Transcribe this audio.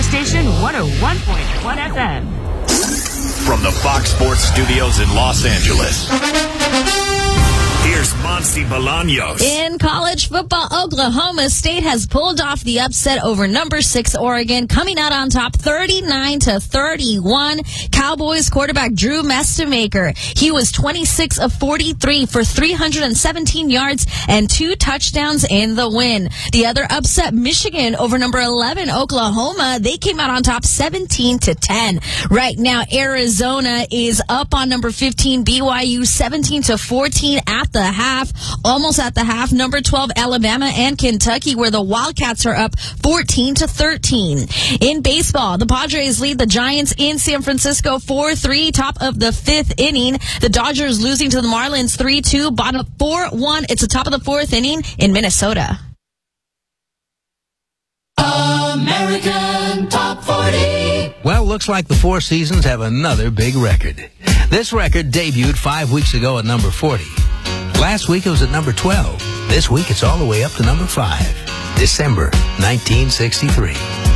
Station 101.1 FM. From the Fox Sports Studios in Los Angeles, here's Monty Bolaños. In college football, Oklahoma State has pulled off the upset over number 6 Oregon, coming out on top 39-31. Cowboys quarterback Drew Mestemaker, he was 26 of 43 for 317 yards and 2 touchdowns in the win. The other upset, Michigan over number 11 Oklahoma, they came out on top 17-10. Right now, Arizona is up on number 15 BYU 17-14 at the half. Almost at the half, number 12 Alabama and Kentucky, where the Wildcats are up 14-13. In baseball, the Padres lead the Giants in San Francisco 4-3, top of the 5th inning. The Dodgers losing to the Marlins 3-2, bottom 4-1. It's the top of the 4th inning in Minnesota. American Top 40. Well, looks like the Four Seasons have another big record. This record debuted 5 weeks ago at number 40. Last week it was at number 12. This week it's all the way up to number 5. December 1963.